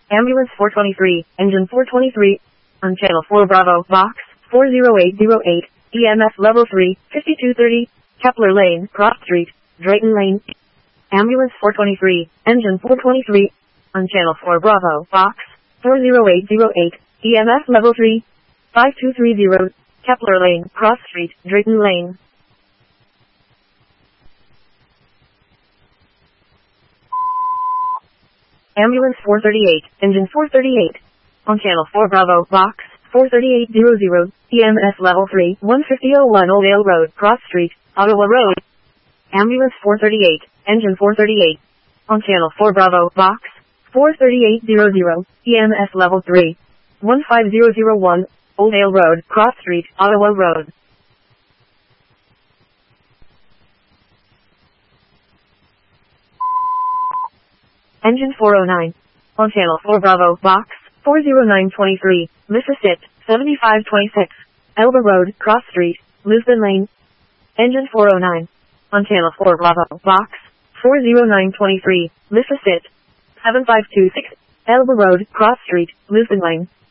Ambulance 423, engine 423, on channel 4 Bravo, box 40808, EMS level 3, 5230, Kepler Lane, Cross Street, Drayton Lane. Ambulance 423, engine 423, on channel 4 Bravo, box 40808, EMS level 3, 5230, Kepler Lane, Cross Street, Drayton Lane. Ambulance 438, engine 438, on channel 4 Bravo, box 43800, EMS level 3, 15001 Oldale Road, Cross Street, Ottawa Road. Ambulance 438, engine 438, on channel 4 Bravo, box 43800, EMS level 3, 15001 Oldale Road, Cross Street, Ottawa Road. Engine 409, on channel 4 Bravo, box 40923, Mississippi, 7526, Elba Road, Cross Street, Lisbon Lane. Engine 409, on channel 4 Bravo, box 40923, Mississippi, 7526, Elba Road, Cross Street, Lisbon Lane.